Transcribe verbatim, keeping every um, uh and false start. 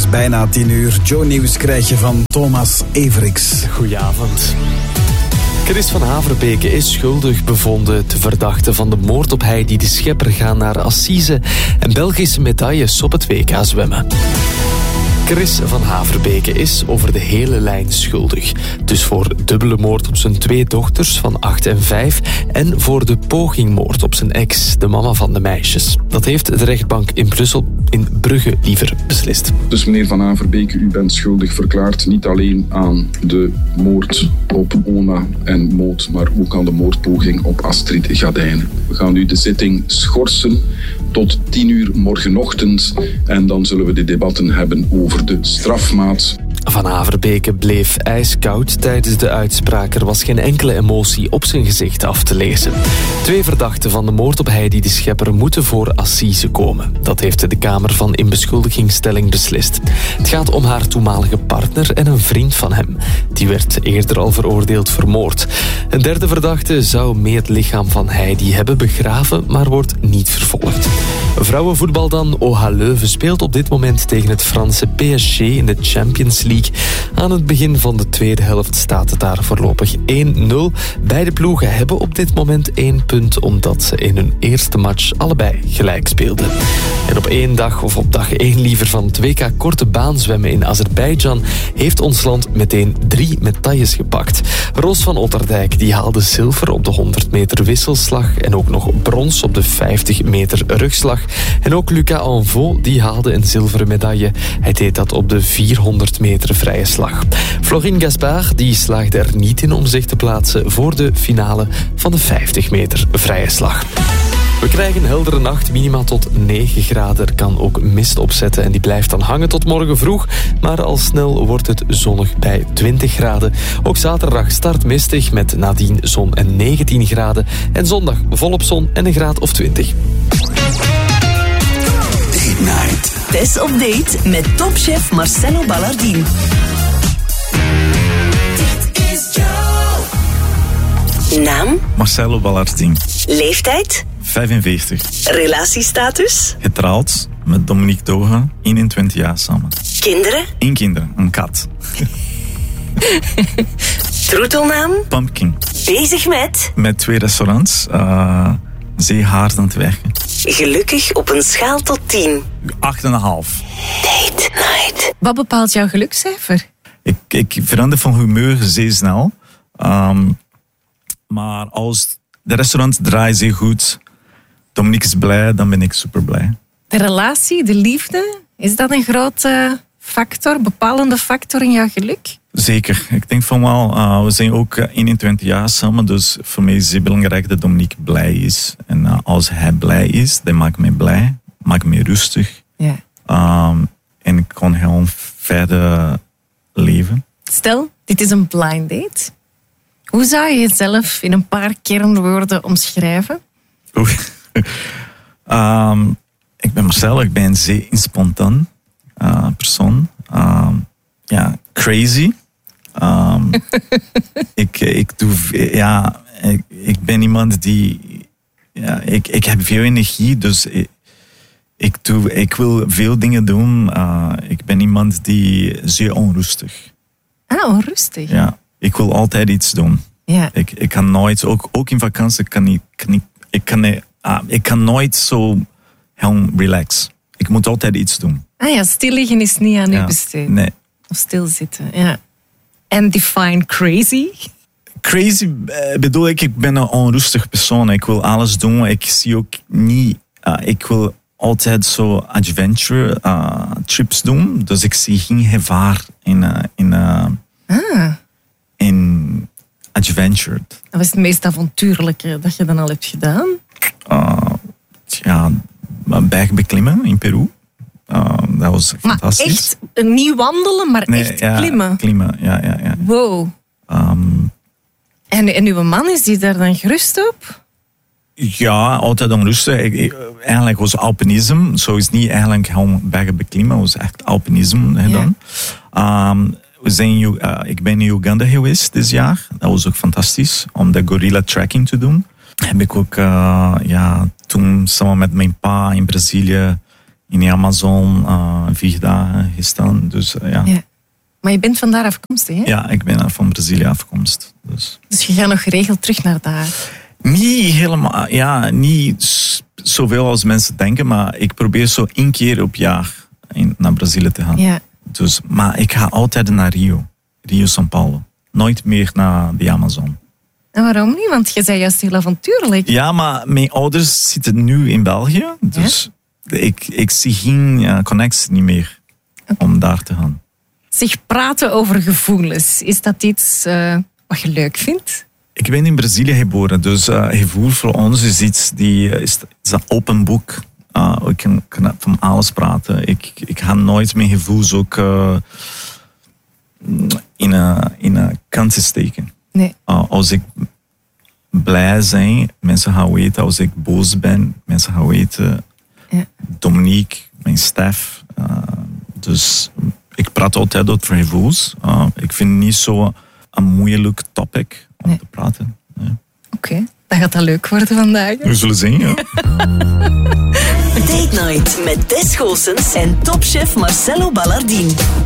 is bijna tien uur. Joe Nieuws krijg je van Thomas Everiks. Goedenavond. Chris van Haverbeke is schuldig bevonden. De verdachten van de moord op Heidi de Schepper gaan naar Assise en Belgische medailles op het W K zwemmen. Chris van Haverbeke is over de hele lijn schuldig. Dus voor dubbele moord op zijn twee dochters van acht en vijf en voor de pogingmoord op zijn ex, de mama van de meisjes. Dat heeft de rechtbank in Brussel, in Brugge liever, beslist. Dus meneer van Haverbeke, u bent schuldig verklaard niet alleen aan de moord op Ona en Maud, maar ook aan de moordpoging op Astrid Gardijnen. We gaan nu de zitting schorsen tot tien uur morgenochtend en dan zullen we de debatten hebben over de strafmaat. Van Haverbeke bleef ijskoud tijdens de uitspraak. Er was geen enkele emotie op zijn gezicht af te lezen. Twee verdachten van de moord op Heidi de Schepper moeten voor Assise komen. Dat heeft de Kamer van Inbeschuldigingsstelling beslist. Het gaat om haar toenmalige partner en een vriend van hem. Die werd eerder al veroordeeld voor moord. Een derde verdachte zou mee het lichaam van Heidi hebben begraven, maar wordt niet vervolgd. Vrouwenvoetbal dan. O H Leuven speelt op dit moment tegen het Franse P S G in de Champions League. Aan het begin van de tweede helft staat het daar voorlopig één nul. Beide ploegen hebben op dit moment één punt, omdat ze in hun eerste match allebei gelijk speelden. En op één dag, of op dag één liever, van het W K korte baan zwemmen in Azerbeidzjan heeft ons land meteen drie medailles gepakt. Roos van Otterdijk die haalde zilver op de honderd meter wisselslag en ook nog brons op de vijftig meter rugslag. En ook Lucas Anvaux die haalde een zilveren medaille. Hij deed dat op de vierhonderd meter vrije slag. Florine Gaspard die slaagde er niet in om zich te plaatsen voor de finale van de vijftig meter vrije slag. We krijgen een heldere nacht, minima tot negen graden. Er kan ook mist opzetten en die blijft dan hangen tot morgen vroeg. Maar al snel wordt het zonnig bij twintig graden. Ook zaterdag start mistig met nadien zon en negentien graden. En zondag volop zon en een graad of twintig. Date Night. Tess op date met topchef Marcelo Ballardin. Dit is Joe. Naam? Marcelo Ballardin. Leeftijd? vijfenveertig. Relatiestatus? Getrouwd met Dominique Dogen, eenentwintig jaar samen. Kinderen? Eén kinder, een kat. Troetelnaam? Pumpkin. Bezig met? Met twee restaurants. Uh, zeer hard aan het werken. Gelukkig op een schaal tot tien. Acht en een half. Date night. Wat bepaalt jouw gelukscijfer? Ik, ik verander van humeur zeer snel. Um, maar als de restaurant draait zeer goed, Dominique is blij, dan ben ik super blij. De relatie, de liefde, is dat een grote factor, bepalende factor in jouw geluk? Zeker. Ik denk van wel, uh, we zijn ook eenentwintig jaar samen, dus voor mij is het zeer belangrijk dat Dominique blij is. En uh, als hij blij is, dan maakt mij blij, maakt mij rustig. Ja. Um, en ik kan gewoon verder leven. Stel, dit is een blind date. Hoe zou je jezelf in een paar kernwoorden omschrijven? um, ik ben Marcel, ik ben een zeer spontaan uh, persoon. Um, ja, crazy. Um, ik, ik, doe, ja, ik, ik ben iemand die... Ja, ik, ik heb veel energie, dus ik, ik, doe, ik wil veel dingen doen. Uh, ik ben iemand die zeer onrustig. Ah, onrustig. Ja, ik wil altijd iets doen. Ja. Ik, ik kan nooit, ook, ook in vakantie, kan ik, kan ik, ik, kan, uh, ik kan nooit zo heel relax. Ik moet altijd iets doen. Ah ja, stil liggen is niet aan ja. u besteed. Nee. Of stilzitten, ja. En define crazy? Crazy uh, bedoel ik, ik ben een onrustig persoon. Ik wil alles doen. Ik zie ook niet... Uh, ik wil altijd zo adventure uh, trips doen. Dus ik zie geen gevaar in... Uh, in, uh, ah. in adventure. Dat was het meest avontuurlijke dat je dan al hebt gedaan? Uh, ja, bergbeklimmen in Peru. Uh, dat was fantastisch. Maar echt niet wandelen, maar nee, echt ja, klimmen? klimmen, ja, ja, ja. Wow. Um, en, en uw man, is die daar dan gerust op? Ja, altijd onrustig. Ik, ik, eigenlijk was alpinisme. Zo is niet eigenlijk gewoon bergen beklimmen. Het was echt alpinisme gedaan. Ja. Um, we zijn, uh, ik ben in Uganda geweest dit jaar. Dat was ook fantastisch. Om de gorilla trekking te doen. Heb ik ook uh, ja, toen samen met mijn pa in Brazilië in de Amazon uh, vier dagen gestaan. Dus uh, ja. ja. Maar je bent vandaar afkomstig, hè? Ja, ik ben van Brazilië afkomst. Dus, dus je gaat nog geregeld terug naar daar? Niet helemaal, ja, niet zoveel als mensen denken, maar ik probeer zo één keer op jaar in, naar Brazilië te gaan. Ja. Dus, maar ik ga altijd naar Rio, Rio, São Paulo. Nooit meer naar de Amazon. En waarom niet? Want je bent juist heel avontuurlijk. Ja, maar mijn ouders zitten nu in België, dus ja? ik, ik zie geen uh, connectie niet meer okay. om daar te gaan. Zeg, praten over gevoelens, is dat iets uh, wat je leuk vindt? Ik ben in Brazilië geboren, dus uh, gevoel voor ons is iets die uh, is, is een open boek. Uh, ik kan, kan van alles praten. Ik, ik ga nooit mijn gevoel ook uh, in een in een kantje steken. Nee. Uh, als ik blij ben, mensen gaan weten. Als ik boos ben, mensen gaan weten. Ja. Dominique, mijn Stef. Uh, dus ik praat altijd over gevoels. Uh, ik vind het niet zo een moeilijk topic om nee. te praten. Ja. Oké, okay. Dan gaat dat leuk worden vandaag. We zullen zien, ja. Date Night met Tess Goossens en topchef Marcelo Ballardin.